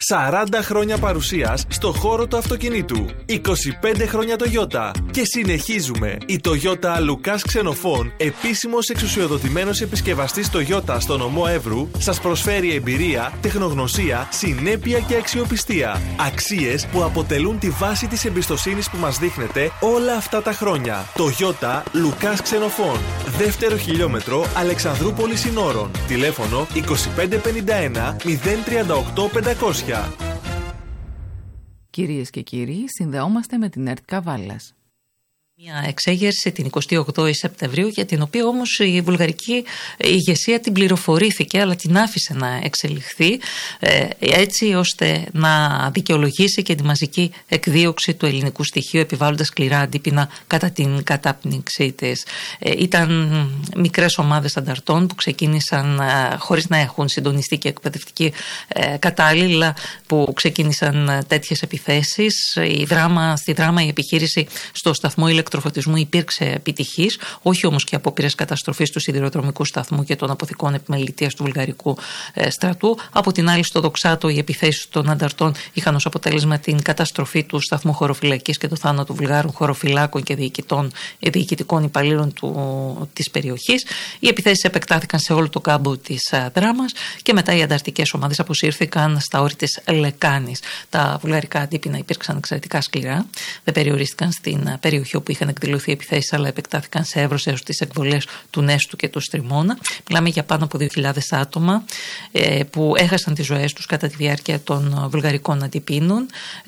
40 χρόνια παρουσίας στο χώρο του αυτοκινήτου. 25 χρόνια Toyota. Και συνεχίζουμε. Η Toyota Lucas Xenophon, επίσημος εξουσιοδοτημένος επισκευαστής Toyota στο νομό Εύρου, σας προσφέρει εμπειρία, τεχνογνωσία, συνέπεια και αξιοπιστία. Αξίες που αποτελούν τη βάση της εμπιστοσύνης που μας δείχνετε όλα αυτά τα χρόνια. Toyota Lucas Xenophon. Δεύτερο χιλιόμετρο Αλεξανδρούπολης Συνόρων. Τηλέφωνο 2551 038 500. Κυρίες και κύριοι, συνδεόμαστε με την ΕΡΤ Καβάλας. Μια εξέγερση την 28η Σεπτεμβρίου, για την οποία όμως η βουλγαρική ηγεσία την πληροφορήθηκε, αλλά την άφησε να εξελιχθεί έτσι ώστε να δικαιολογήσει και τη μαζική εκδίωξη του ελληνικού στοιχείου, επιβάλλοντας σκληρά αντίπεινα κατά την κατάπνιξή της. Ήταν μικρές ομάδες ανταρτών που ξεκίνησαν χωρίς να έχουν συντονιστεί και εκπαιδευτική κατάλληλα, που ξεκίνησαν τέτοιες επιθέσεις. Στη Δράμα η επιχείρηση στο σταθμό ηλεκτροφωτισμού υπήρξε επιτυχής, όχι όμως και απόπειρες καταστροφής του σιδηροδρομικού σταθμού και των αποθηκών επιμελητίας του βουλγαρικού στρατού. Από την άλλη, στο Δοξάτο, οι επιθέσεις των ανταρτών είχαν ως αποτέλεσμα την καταστροφή του σταθμού χωροφυλακής και το θάνατο βουλγάρων χωροφυλάκων και διοικητικών υπαλλήλων της περιοχής. Οι επιθέσεις επεκτάθηκαν σε όλο το κάμπο της Δράμας και μετά οι ανταρτικές ομάδες αποσύρθηκαν στα όρη της Λεκάνης. Τα βουλγαρικά αντίπεινα υπήρξαν εξαιρετικά σκληρά, δεν περιορίστηκαν στην περιοχή όπου είχαν εκδηλωθεί επιθέσεις, αλλά επεκτάθηκαν σε εύρος έως τις εκβολές του Νέστου και του Στριμώνα. Μιλάμε για πάνω από 2.000 άτομα που έχασαν τις ζωές τους κατά τη διάρκεια των βουλγαρικών αντιπίνων.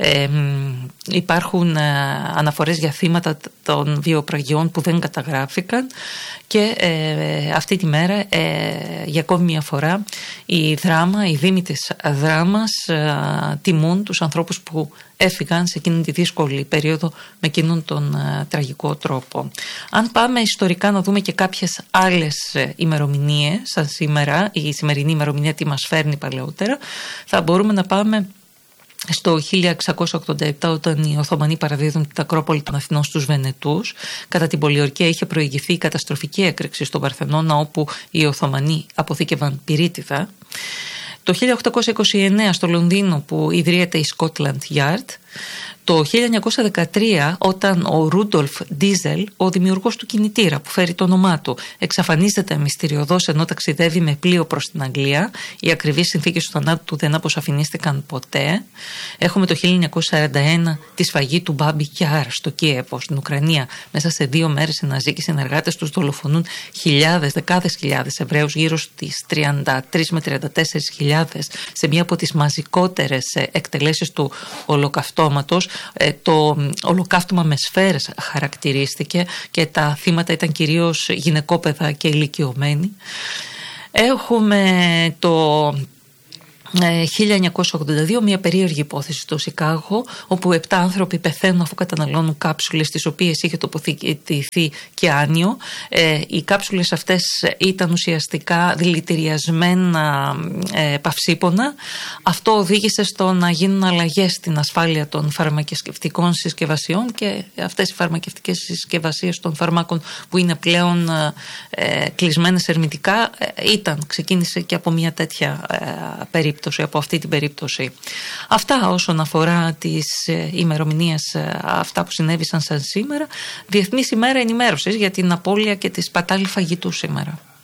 Υπάρχουν αναφορές για θύματα των βιοπραγιών που δεν καταγράφηκαν και αυτή τη μέρα για ακόμη μια φορά η Δήμοι της Δράμας τιμούν τους ανθρώπους που έφυγαν σε εκείνη τη δύσκολη περίοδο με εκείνον τον τραγικό τρόπο. Αν πάμε ιστορικά να δούμε και κάποιες άλλες ημερομηνίες, σαν σήμερα, η σημερινή ημερομηνία τι μας φέρνει παλαιότερα, θα μπορούμε να πάμε στο 1687, όταν οι Οθωμανοί παραδίδουν την Ακρόπολη των Αθηνών στους Βενετούς. Κατά την πολιορκία είχε προηγηθεί η καταστροφική έκρηξη στο Παρθενώνα, όπου οι Οθωμανοί αποθήκευαν πυρίτιδα. Το 1829 στο Λονδίνο, που ιδρύεται η Scotland Yard. Το 1913, όταν ο Ρούντολφ Ντίζελ, ο δημιουργός του κινητήρα που φέρει το όνομά του, εξαφανίζεται μυστηριωδώς ενώ ταξιδεύει με πλοίο προς την Αγγλία. Οι ακριβείς συνθήκες του θανάτου του δεν αποσαφηνίστηκαν ποτέ. Έχουμε το 1941 τη σφαγή του Μπάμπι Κιάρ στο Κίεβο, στην Ουκρανία. Μέσα σε 2 μέρες οι Ναζί και οι συνεργάτες τους δολοφονούν δεκάδες χιλιάδες Εβραίους, γύρω στις 33 με 34.000, σε μία από τις μαζικότερες εκτελέσεις του Ολοκαυτώματος. Το ολοκαύτωμα με σφαίρες χαρακτηρίστηκε και τα θύματα ήταν κυρίως γυναικόπαιδα και ηλικιωμένοι. Έχουμε το 1982 μια περίεργη υπόθεση στο Σικάγο, όπου 7 άνθρωποι πεθαίνουν αφού καταναλώνουν κάψουλες τις οποίες είχε τοποθετηθεί και άνιο. Οι κάψουλες αυτές ήταν ουσιαστικά δηλητηριασμένα παυσίπονα. Αυτό οδήγησε στο να γίνουν αλλαγές στην ασφάλεια των φαρμακευτικών συσκευασιών, και αυτές οι φαρμακευτικές συσκευασίες των φαρμάκων που είναι πλέον κλεισμένες ερμητικά ξεκίνησε και από μια τέτοια περίπτωση, από αυτή την περίπτωση. Αυτά όσον αφορά τις ημερομηνίες, αυτά που συνέβησαν σαν σήμερα. Διεθνής ημέρα ενημέρωσης για την απώλεια και τη σπατάλη φαγητού σήμερα.